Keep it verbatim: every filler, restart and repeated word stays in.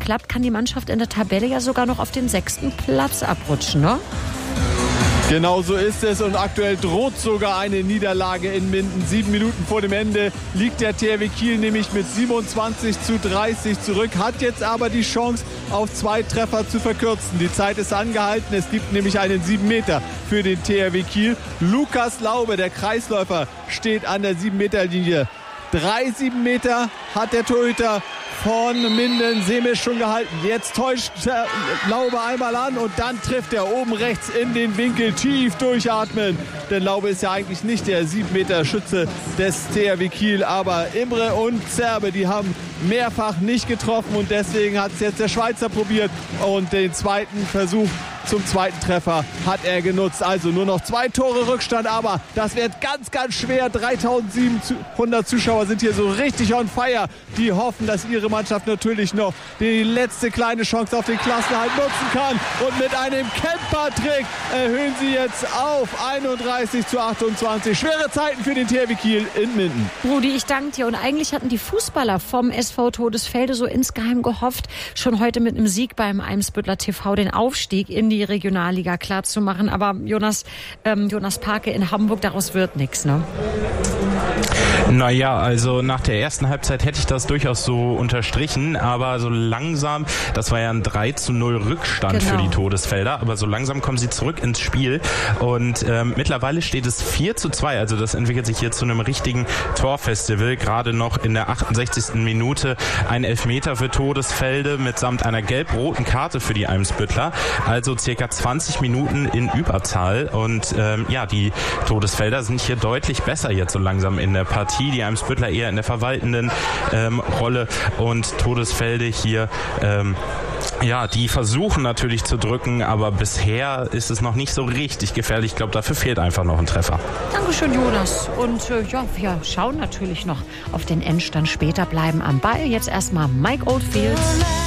klappt, kann die Mannschaft in der Tabelle ja sogar noch auf den sechsten Platz abrutschen, ne? Genau so ist es und aktuell droht sogar eine Niederlage in Minden. Sieben Minuten vor dem Ende liegt der T H W Kiel nämlich mit siebenundzwanzig zu dreißig zurück, hat jetzt aber die Chance, auf zwei Treffer zu verkürzen. Die Zeit ist angehalten, es gibt nämlich einen sieben Meter für den T H W Kiel. Lukas Laube, der Kreisläufer, steht an der sieben Meter Linie. Drei sieben Meter hat der Torhüter von Minden Semisch schon gehalten. Jetzt täuscht der Laube einmal an und dann trifft er oben rechts in den Winkel. Tief durchatmen, denn Laube ist ja eigentlich nicht der sieben Meter Schütze des T H W Kiel, aber Imre und Zerbe, die haben mehrfach nicht getroffen und deswegen hat es jetzt der Schweizer probiert und den zweiten Versuch zum zweiten Treffer hat er genutzt. Also nur noch zwei Tore Rückstand, aber das wird ganz, ganz schwer. dreitausendsiebenhundert Zuschauer sind hier so richtig on fire. Die hoffen, dass ihre Mannschaft natürlich noch die letzte kleine Chance auf den Klassenerhalt nutzen kann. Und mit einem Camper-Trick erhöhen sie jetzt auf einunddreißig zu achtundzwanzig. Schwere Zeiten für den T H W Kiel in Minden. Rudi, ich danke dir. Und eigentlich hatten die Fußballer vom S V Todesfelde so insgeheim gehofft, schon heute mit einem Sieg beim Eimsbüttler T V den Aufstieg in die Regionalliga klar zu machen. Aber Jonas, ähm, Jonas Parke in Hamburg, daraus wird nichts, ne? Naja, also nach der ersten Halbzeit hätte ich das durchaus so unterstrichen, aber so langsam, das war ja ein drei zu null Rückstand genau. für die Todesfelder, aber so langsam kommen sie zurück ins Spiel und ähm, mittlerweile steht es vier zu zwei, also das entwickelt sich hier zu einem richtigen Torfestival, gerade noch in der achtundsechzigsten Minute ein Elfmeter für Todesfelde mitsamt einer gelb-roten Karte für die Eimsbüttler, also circa zwanzig Minuten in Überzahl und ähm, ja, die Todesfelder sind hier deutlich besser jetzt so langsam in der Partie. Die Eimsbüttler eher in der verwaltenden ähm, Rolle und Todesfelde hier, ähm, ja, die versuchen natürlich zu drücken, aber bisher ist es noch nicht so richtig gefährlich. Ich glaube, dafür fehlt einfach noch ein Treffer. Dankeschön, Jonas. Und äh, ja, wir schauen natürlich noch auf den Endstand später, bleiben am Ball. Jetzt erstmal Mike Oldfield.